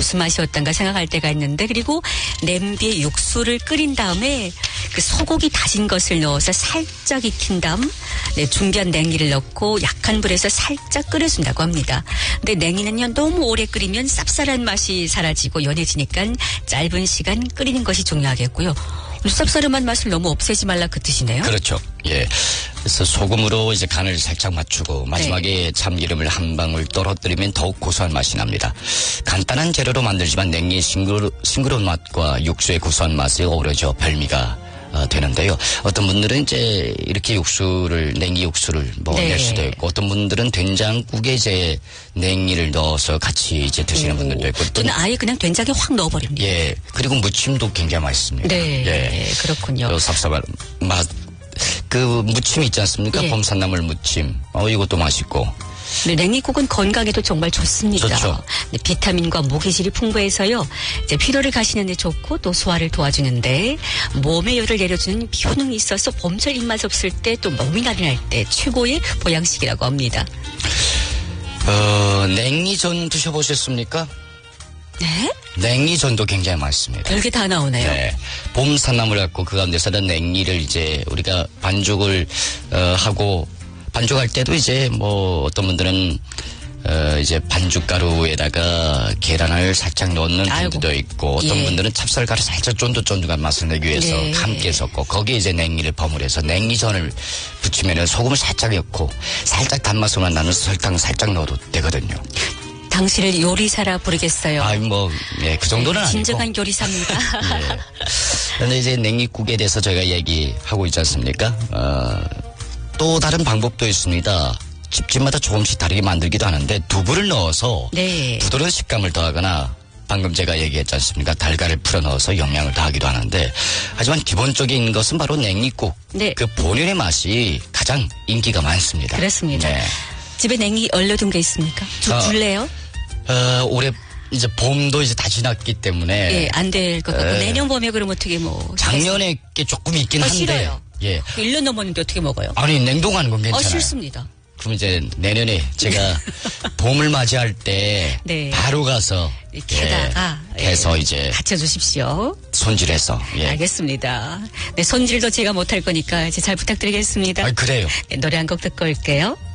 무슨 맛이었던가 생각할 때가 있는데 그리고 냄비에 육수를 끓인 다음에 그 소고기 다진 것을 넣어서 살짝 익힌 다음 준비한 냉이를 넣고 약한 불에서 살짝 끓여준다고 합니다. 근데 냉이는요 너무 오래 끓이면 쌉쌀한 맛이 사라지고 연해지니까 짧은 시간 끓이는 것이 중요하겠고요. 쌉싸름한 맛을 너무 없애지 말라 그 뜻이네요. 그렇죠. 예. 그래서 소금으로 이제 간을 살짝 맞추고 마지막에 참기름을 한 방울 떨어뜨리면 더욱 고소한 맛이 납니다. 간단한 재료로 만들지만 냉이의 싱그러운 맛과 육수의 고소한 맛이 어우러져 별미가 되는데요. 어떤 분들은 이제 이렇게 냉이 육수를 낼 수도 있고 어떤 분들은 된장국에 이제 냉이를 넣어서 같이 이제 드시는 분들도 있고 저는 아예 그냥 된장에 확 넣어버립니다. 예. 그리고 무침도 굉장히 맛있습니다. 네. 예. 그렇군요. 삽삽한 맛. 그 무침이 있지 않습니까? 예. 봄산나물 무침. 이것도 맛있고. 네, 냉이국은 건강에도 정말 좋습니다. 좋죠. 네, 비타민과 무기질이 풍부해서요. 이제 피로를 가시는 데 좋고 또 소화를 도와주는데 몸에 열을 내려주는 효능이 있어서 봄철 입맛 없을 때 또 몸이 나른할 때 최고의 보양식이라고 합니다. 냉이전 드셔보셨습니까? 네? 냉이전도 굉장히 맛있습니다. 별게 다 나오네요. 네. 봄 산나물 갖고 그 가운데서는 냉이를 이제 우리가 반죽을 하고 반죽할 때도 이제 어떤 분들은 이제 반죽가루에다가 계란을 살짝 넣는 분들도 있고 어떤 분들은 찹쌀가루 살짝 쫀득쫀득한 맛을 내기 위해서 함께 섞고 거기에 이제 냉이를 버무려서 냉이전을 부치면은 소금을 살짝 넣고 살짝 단맛으로만 나는 설탕 살짝 넣어도 되거든요. 당신을 요리사라 부르겠어요. 그 정도는 아니고. 진정한 요리사입니다. 네. 그런데 이제 냉이국에 대해서 저희가 얘기하고 있지 않습니까? 또 다른 방법도 있습니다. 집집마다 조금씩 다르게 만들기도 하는데 두부를 넣어서 부드러운 식감을 더하거나 방금 제가 얘기했지 않습니까? 달걀을 풀어 넣어서 영양을 더하기도 하는데 하지만 기본적인 것은 바로 냉이국. 그 본연의 맛이 가장 인기가 많습니다. 그렇습니다. 네. 집에 냉이 얼려둔 게 있습니까? 줄래요? 올해 이제 봄도 이제 다 지났기 때문에 안 될 것 같고 내년 봄에 그럼 어떻게 작년에 게 조금 있긴 한데 싫어요. 예. 1년 넘었는데 어떻게 먹어요? 아니 냉동하는 건 괜찮아요. 싫습니다. 그럼 이제 내년에 제가 봄을 맞이할 때 바로 가서 캐다가 해서 이제 갖춰주십시오. 손질해서. 알겠습니다. 네, 손질도 제가 못할 거니까 이제 잘 부탁드리겠습니다. 그래요. 노래 한 곡 듣고 올게요.